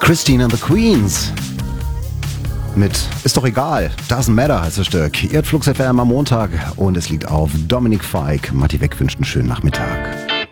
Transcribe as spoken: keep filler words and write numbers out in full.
Christine and the Queens mit Ist doch egal, Doesn't Matter heißt das Stück. Ihr hört Flux F M am Montag und es liegt auf Dominik Feig. Matti Weck wünscht einen schönen Nachmittag.